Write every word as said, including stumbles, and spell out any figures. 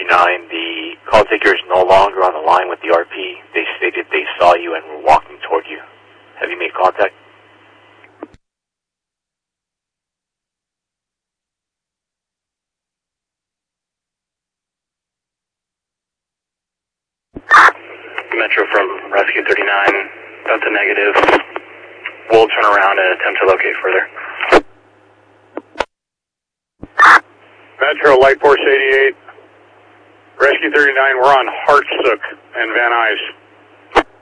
thirty-nine, the call taker is no longer on the line with the R P. They stated they saw you and were walking toward you. Have you made contact? Metro from Rescue thirty-nine, that's a negative. We'll turn around and attempt to locate further. Metro, Light Force eighty-eight, Rescue thirty-nine, we're on Hartsook and Van Nuys.